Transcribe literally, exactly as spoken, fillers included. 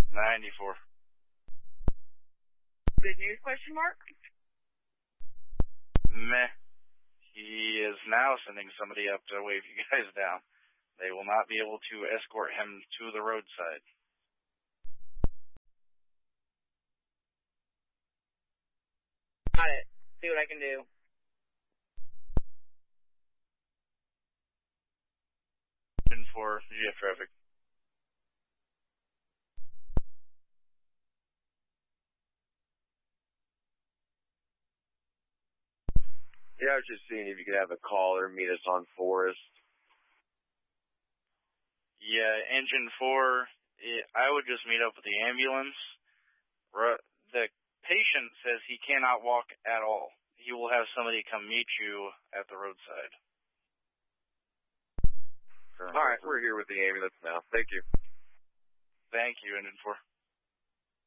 ninety-four. Good news, question mark? Meh. He is now sending somebody up to wave you guys down. They will not be able to escort him to the roadside. Got it. See what I can do. ten four, G F traffic. Yeah, I was just seeing if you could have a caller meet us on Forest. Yeah, engine four, I would just meet up with the ambulance. The patient says he cannot walk at all. He will have somebody come meet you at the roadside. All right, we're here with the ambulance now. Thank you. Thank you, engine four.